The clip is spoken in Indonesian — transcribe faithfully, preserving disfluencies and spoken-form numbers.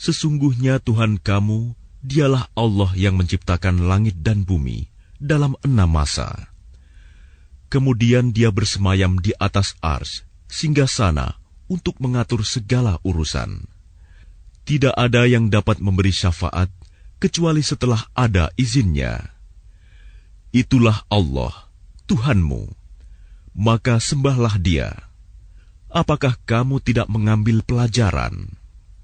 Sesungguhnya Tuhan kamu, dialah Allah yang menciptakan langit dan bumi dalam enam masa. Kemudian dia bersemayam di atas ars, singgasana untuk mengatur segala urusan. Tidak ada yang dapat memberi syafaat kecuali setelah ada izinnya. Itulah Allah, Tuhanmu. Maka sembahlah Dia. Apakah kamu tidak mengambil pelajaran?